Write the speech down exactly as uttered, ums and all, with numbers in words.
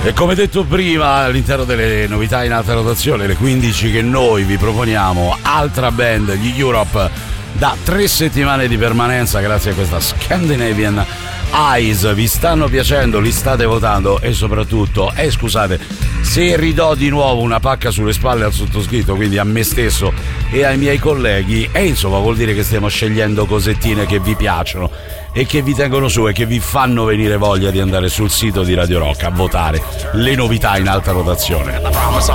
E come detto prima, all'interno delle novità in alta rotazione, le quindici che noi vi proponiamo, altra band, gli Europe, da tre settimane di permanenza grazie a questa Scandinavian Eyes. Vi stanno piacendo, li state votando e soprattutto, eh scusate, se ridò di nuovo una pacca sulle spalle al sottoscritto, quindi a me stesso e ai miei colleghi, e insomma vuol dire che stiamo scegliendo cosettine che vi piacciono e che vi tengono su e che vi fanno venire voglia di andare sul sito di Radio Rock a votare le novità in alta rotazione.